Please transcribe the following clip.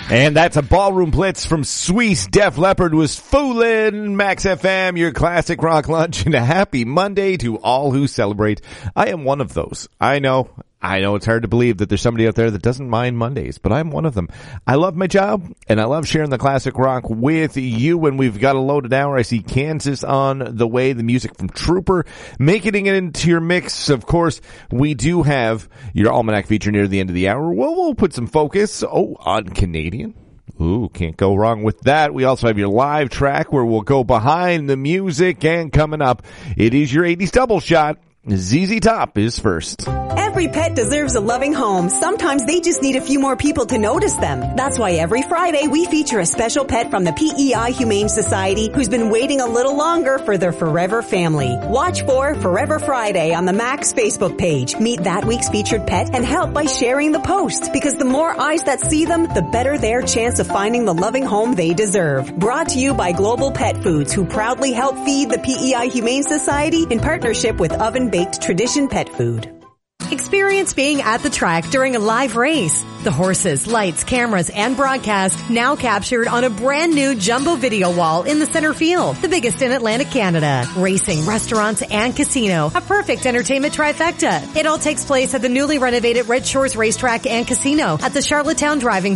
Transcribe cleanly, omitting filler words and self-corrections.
And that's a ballroom blitz from Swiss. Def Leppard was Foolin'. Max FM, your classic rock lunch, and a happy Monday to all who celebrate. I am one of those. I know it's hard to believe that there's somebody out there that doesn't mind Mondays, but I'm one of them. I love my job, and I love sharing the classic rock with you. When we've got a loaded hour, I see Kansas on the way, the music from Trooper, making it into your mix. Of course, we do have your Almanac feature near the end of the hour. Well, we'll put some focus, on Canadian. Ooh, can't go wrong with that. We also have your live track where we'll go behind the music, and coming up, it is your 80s double shot. ZZ Top is first. Every pet deserves a loving home. Sometimes they just need a few more people to notice them. That's why every Friday we feature a special pet from the PEI Humane Society who's been waiting a little longer for their forever family. Watch for Forever Friday on the Max Facebook page. Meet that week's featured pet and help by sharing the post, because the more eyes that see them, the better their chance of finding the loving home they deserve. Brought to you by Global Pet Foods, who proudly help feed the PEI Humane Society in partnership with Oven Baked Tradition Pet Food. Experience being at the track during a live race. The horses, lights, cameras, and broadcast now captured on a brand new jumbo video wall in the center field, the biggest in Atlantic Canada. Racing, restaurants, and casino, a perfect entertainment trifecta. It all takes place at the newly renovated Red Shores Racetrack and Casino at the Charlottetown Driving